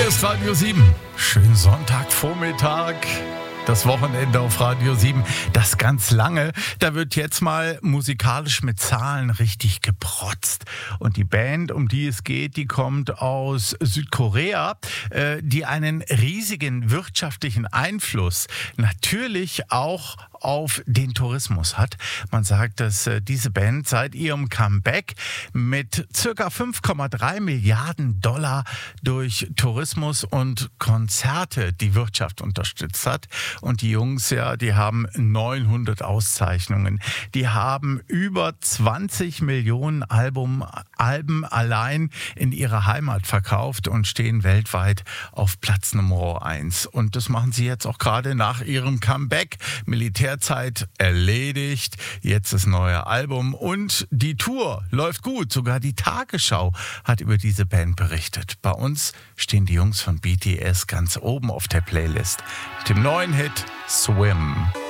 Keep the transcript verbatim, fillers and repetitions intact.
Hier ist Radio sieben. Schönen Sonntagvormittag. Das Wochenende auf Radio sieben, das ganz lange. Da wird jetzt mal musikalisch mit Zahlen richtig geprotzt. Und die Band, um die es geht, die kommt aus Südkorea, äh, die einen riesigen wirtschaftlichen Einfluss natürlich auch auf den Tourismus hat. Man sagt, dass äh, diese Band seit ihrem Comeback mit circa fünf Komma drei Milliarden Dollar durch Tourismus und Konzerte die Wirtschaft unterstützt hat. Und die Jungs, ja, die haben neunhundert Auszeichnungen. Die haben über zwanzig Millionen Album, Alben allein in ihrer Heimat verkauft und stehen weltweit auf Platz Nummer eins. Und das machen sie jetzt auch gerade nach ihrem Comeback. Militärzeit erledigt, jetzt das neue Album und die Tour läuft gut. Sogar die Tagesschau hat über diese Band berichtet. Bei uns stehen die Jungs von B T S ganz oben auf der Playlist mit dem neuen Hit Swim.